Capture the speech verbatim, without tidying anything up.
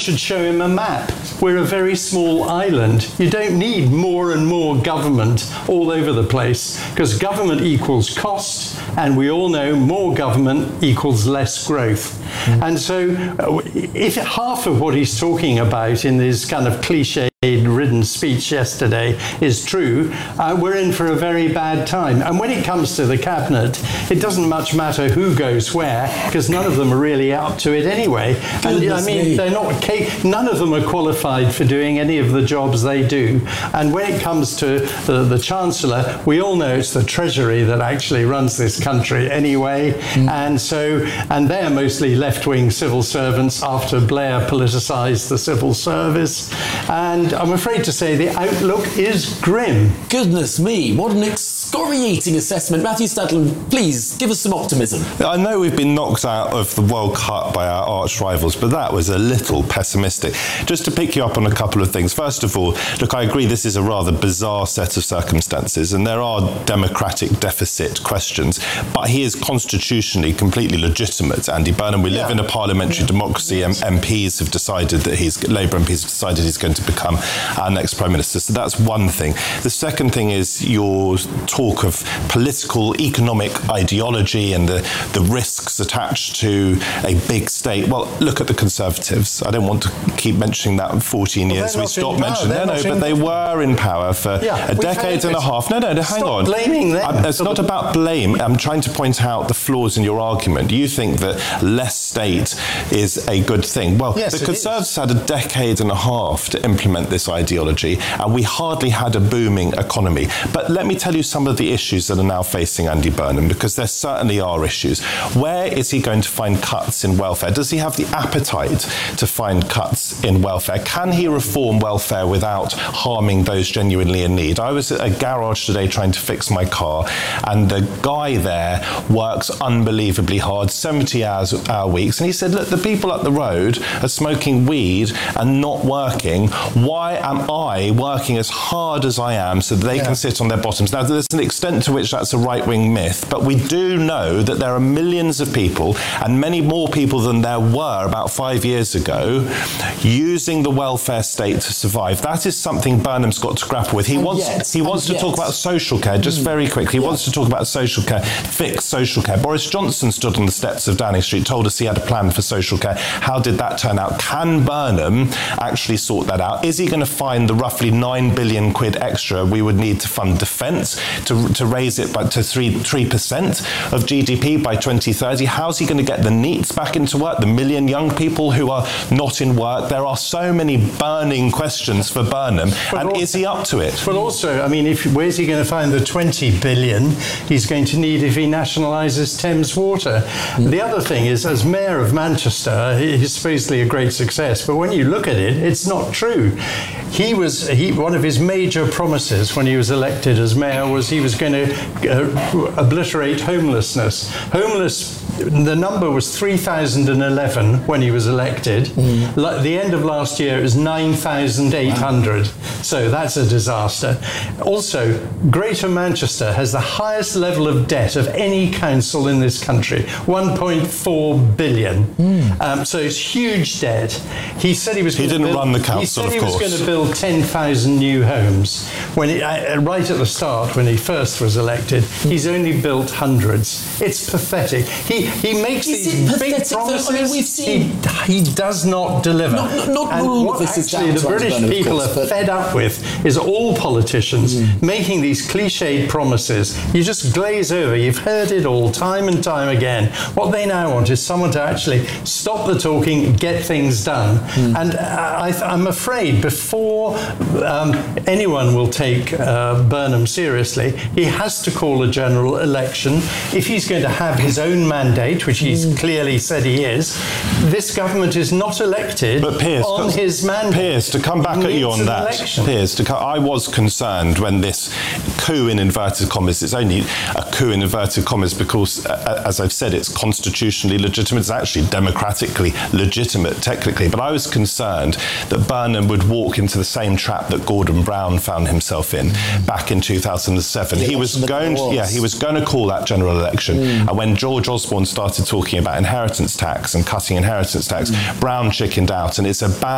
should show him a map. We're a very small island. You don't need more and more government all over the place, because government equals cost, and we all know more government equals less growth. Mm. And so if half of what he's talking about in this kind of cliche-ridden speech yesterday is true, uh, we're in for a very bad time. And when it comes to the cabinet, it doesn't much matter who goes where, because none of them are really up to it anyway. And I mean, me. they're not none of them are qualified for doing any of the jobs they do. And when it comes to the, the Chancellor, we all know it's the Treasury that actually runs this country anyway. Mm. And so, and they're mostly left-wing civil servants after Blair politicised the civil service. And I'm afraid to say the outlook is grim. Goodness me, what an excoriating assessment. Matthew Statland, please give us some optimism. I know we've been knocked out of the World Cup by our arch rivals, but that was a little pessimistic. Just to pick you up on a couple of things. First of all, look, I agree this is a rather bizarre set of circumstances, and there are democratic deficit questions, but he is constitutionally completely legitimate, Andy Burnham. We live yeah. in a parliamentary yeah. democracy, and M Ps have decided that he's, Labour M Ps have decided he's going to become our next Prime Minister. So that's one thing. The second thing is your talk of political, economic ideology and the, the risks attached to a big state. Well, look at the Conservatives. I don't want to keep mentioning that in fourteen well, years. We stopped mentioning No, no, but they were in power for yeah, a decade and a half. No, no, no hang Stop on. blaming them. I'm, it's not about blame. I'm trying to point out the flaws in your argument. You think that less state is a good thing. Well, yes, the Conservatives had a decade and a half to implement this ideology, and we hardly had a booming economy. But let me tell you some of the issues that are now facing Andy Burnham, because there certainly are issues. Where is he going to find cuts in welfare? Does he have the appetite to find cuts in welfare? Can he reform welfare without harming those genuinely in need? I was at a garage today trying to fix my car, and the guy there works unbelievably hard, seventy hours hour weeks, and he said, look, the people up the road are smoking weed and not working. Why am I working as hard as I am so that they yeah. can sit on their bottoms? Now, there's an extent to which that's a right-wing myth, but we do know that there are millions of people, and many more people than there were about five years ago, using the welfare state to survive. That is something Burnham's got to grapple with. He and wants yet, he wants to yet. talk about social care, just mm. very quickly. He yeah. wants to talk about social care, fix social care. Boris Johnson stood on the steps of Downing Street, told us he had a plan for social care. How did that turn out? Can Burnham actually sort that out? Is he going to find the roughly nine billion quid extra we would need to fund defence, to, to raise it by, to three percent of G D P by twenty thirty? How's he going to get the NEETs back into work, the million young people who are not in work? There are so many burning questions for Burnham, but and also, is he up to it? But also, I mean, if, where's he going to find the twenty billion he's going to need if he nationalises Thames Water? Mm. The other thing is, as Mayor of Manchester, he's supposedly a great success, but when you look at it, it's not true. He was, he, one of his major promises when he was elected as mayor was he was going to uh, obliterate homelessness. Homeless, the number was three thousand eleven when he was elected. Mm. At the end of last year, it was nine thousand eight hundred. Wow. So that's a disaster. Also, Greater Manchester has the highest level of debt of any council in this country, one point four billion. Mm. Um, so it's huge debt. He said he was He going didn't to build, run the council, he said of he course. was going to build ten thousand new homes. When it, uh, right at the start, when he first was elected, he's only built hundreds. It's pathetic. He he makes Is these big promises. I mean, we've seen he, he does not deliver. Not, not, not and all what of this is actually down the to British Burnham, people course, are fed up with is all politicians mm. making these cliched promises. You just glaze over. You've heard it all time and time again. What they now want is someone to actually stop the talking, get things done. Mm. And I, I'm afraid before um, anyone will take uh, Burnham seriously, he has to call a general election. If he's going to have his own mandate, which he's mm. clearly said he is, this government is not elected but Piers, on his mandate. Piers, to come back at you on that, election. Piers, to come, I was concerned when this coup in inverted commas, it's only a coup in inverted commas because, uh, as I've said, it's constitutionally legitimate. It's actually democratically legitimate, technically. But I was concerned that Burnham would walk into the same trap that Gordon Brown found himself in back in two thousand seven. He was going, to, yeah, he was going to call that general election, mm. and when George Osborne started talking about inheritance tax and cutting inheritance tax, mm. Brown chickened out, and it's a bad